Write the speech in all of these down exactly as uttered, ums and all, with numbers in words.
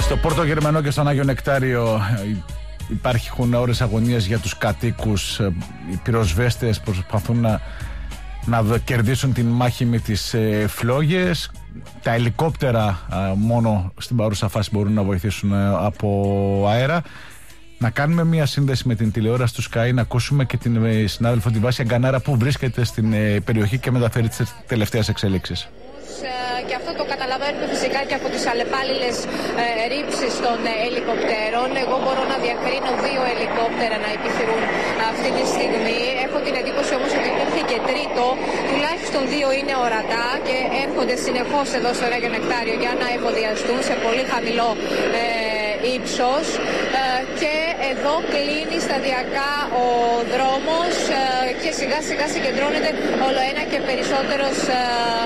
Στο Πόρτο Γερμανό και στον Άγιο Νεκτάριο υπάρχουν ώρες αγωνίας για τους κατοίκους. Οι πυροσβέστες προσπαθούν να, να κερδίσουν την μάχη με τις ε, φλόγες. Τα ελικόπτερα ε, μόνο στην παρούσα φάση μπορούν να βοηθήσουν ε, από αέρα. Να κάνουμε μια σύνδεση με την τηλεόραση του Sky, να ακούσουμε και την ε, συνάδελφο τη Βάσια Γκανάρα που βρίσκεται στην ε, περιοχή και μεταφέρει τις τελευταίες εξέλιξεις. Και αυτό το καταλαβαίνουμε φυσικά και από τις αλλεπάλληλες ε, ρήψεις των ε, ελικοπτέρων. Εγώ μπορώ να διακρίνω δύο ελικόπτερα να επιχειρούν αυτή τη στιγμή. Έχω την εντύπωση όμως ότι υπήρχε και τρίτο. Τουλάχιστον δύο είναι ορατά και έρχονται συνεχώς εδώ στο Άγιο Νεκτάριο για να εφοδιαστούν σε πολύ χαμηλό ε, ύψος. Ε, και εδώ κλείνει σταδιακά ο δρόμος ε, και σιγά σιγά συγκεντρώνεται όλο ένα και περισσότερος ε,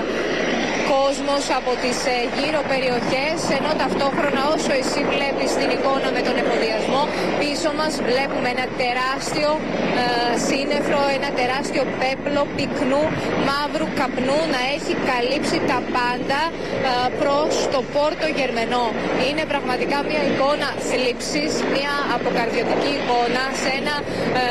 κόσμος από τις ε, γύρω περιοχές, ενώ ταυτόχρονα όσο εσύ βλέπεις την εικόνα με τον εφοδιασμό, πίσω μας βλέπουμε ένα τεράστιο ε, σύννεφρο, ένα τεράστιο πέπλο πυκνού μαύρου καπνού να έχει καλύψει τα πάντα ε, προς το Πόρτο Γερμανό. Είναι πραγματικά μια εικόνα θλίψης, μια αποκαρδιωτική εικόνα σε ένα ε,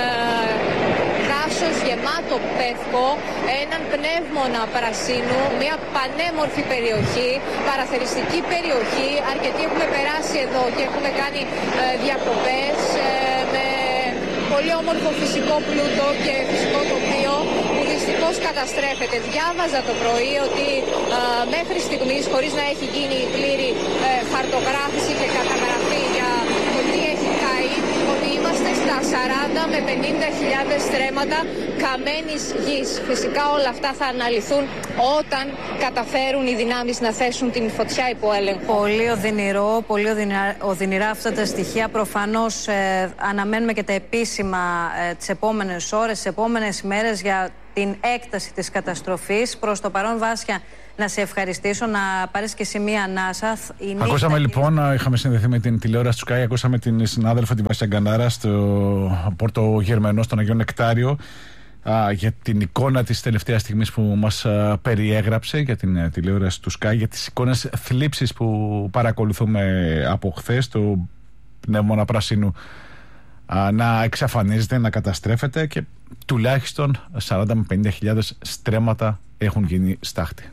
δάσος γεμάτο πεύκο, έναν πνεύμονα πρασίνου, μια πανέμορφη περιοχή, παραθεριστική περιοχή. Αρκετοί έχουμε περάσει εδώ και έχουμε κάνει ε, διακοπές ε, με πολύ όμορφο φυσικό πλούτο και φυσικό τοπίο που δυστυχώς καταστρέφεται. Διάβαζα το πρωί ότι ε, μέχρι στιγμής, χωρίς να έχει γίνει πλήρη ε, χαρτογράφηση και καταγραφή για το τι έχει καεί, ότι είμαστε στα σαράντα με πενήντα χιλιάδες στρέμματα καμένης γης. Φυσικά όλα αυτά θα αναλυθούν όταν καταφέρουν οι δυνάμεις να θέσουν την φωτιά υπό έλεγχο. Πολύ οδυνηρό, πολύ οδυνηρά, οδυνηρά αυτά τα στοιχεία. Προφανώς ε, αναμένουμε και τα επίσημα ε, τις επόμενες ώρες, τις επόμενες ημέρες για την έκταση της καταστροφής. Προς το παρόν, Βάσια, να σε ευχαριστήσω, να πάρεις και εσύ μία ανάσα. Ακούσαμε λοιπόν, είχαμε συνδεθεί με την τηλεόραση του Sky, ακούσαμε την συνάδελφο τη Βάσια Γκανάρα στο Πόρτο Γερμανό, στον Αγίο Νεκτάριο, α, για την εικόνα της τελευταίας στιγμής που μας α, περιέγραψε για την α, τηλεόραση του Sky, για τις εικόνες θλίψης που παρακολουθούμε από χθες, το πνεύμονα πράσινου α, να εξαφανίζεται, να καταστρέφεται και τουλάχιστον σαράντα με πενήντα χιλιάδες στρέμματα έχουν γίνει στάχτη.